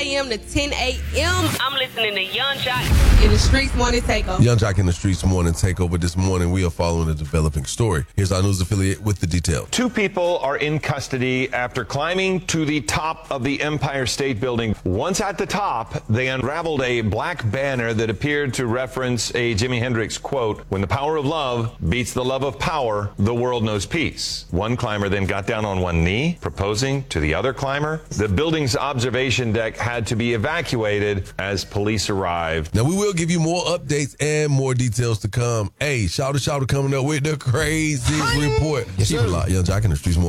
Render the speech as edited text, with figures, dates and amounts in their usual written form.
a.m. to 10 a.m. I'm listening to Young Jock In the Streets Morning Takeover. Young Jock in the Streets Morning Takeover. This morning, we are following a developing story. Here's our news affiliate with the detail. 2 people are in custody after climbing to the top of the Empire State Building. Once at the top, they unraveled a black banner that appeared to reference a Jimi Hendrix quote, "When the power of love beats the love of power, the world knows peace." One climber then got down on one knee, proposing to the other climber. The building's observation deck had to be evacuated as police arrived. Now, we will give you more updates and more details to come. Hey, Shouter coming up with the craziest report. Keep it locked. Young Jock in the Streets Morning.